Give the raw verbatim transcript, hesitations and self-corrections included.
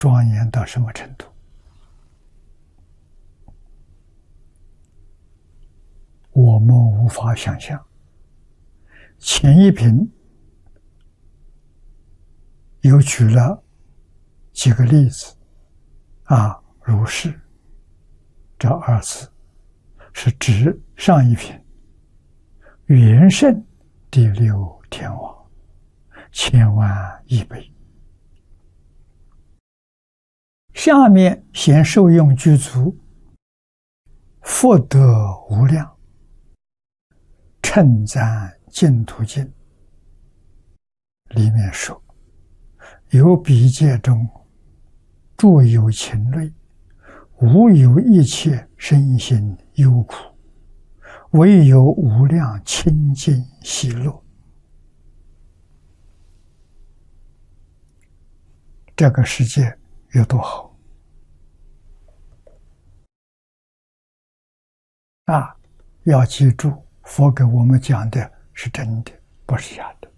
庄严到什么程度？我们无法想象。前一品又举了几个例子，啊，如是，这二字是指上一品元圣第六天王，千万亿倍。下面显受用具足，福德无量，称赞净土经里面说，有比劫中诸有情类，无有一切身心忧苦，唯有无量清净喜乐。这个世界有多好啊！要记住，佛给我们讲的是真的，不是假的。